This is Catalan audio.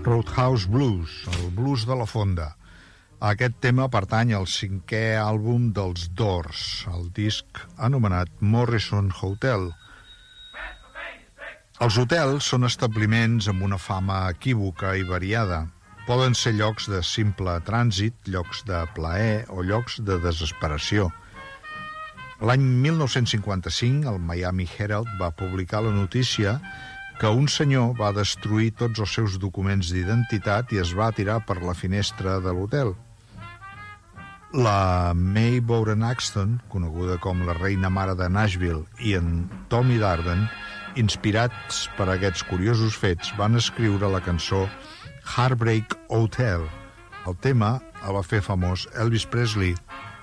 Roadhouse Blues, el blues de la fonda. Aquest tema pertany al 5è àlbum dels Doors, el disc anomenat Morrison Hotel. Els hotels són establiments amb una fama equívoca i variada. Poden ser llocs de simple trànsit, llocs de plaer o llocs de desesperació. L'any 1955, el Miami Herald va publicar la notícia que un senyor va destruir tots els seus documents d'identitat i es va tirar per la finestra de l'hotel. La May Bowden Axton, coneguda com la reina mare de Nashville, i en Tommy Darden, inspirats per aquests curiosos fets, van escriure la cançó Heartbreak Hotel. El tema el va fer famós Elvis Presley.